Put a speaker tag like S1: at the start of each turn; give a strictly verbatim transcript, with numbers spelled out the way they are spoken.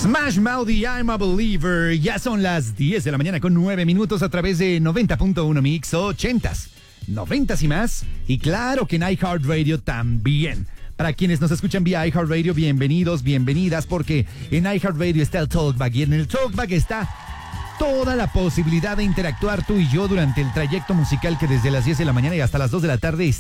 S1: Smash Mouth y I'm a Believer. Ya son las diez de la mañana con nueve minutos a través de noventa punto uno Mix ochentas, noventas y más. Y claro que en iHeartRadio también. Para quienes nos escuchan vía iHeartRadio, bienvenidos, bienvenidas, porque en iHeartRadio está el Talkback y en el Talkback está toda la posibilidad de interactuar tú y yo durante el trayecto musical que desde las diez de la mañana y hasta las dos de la tarde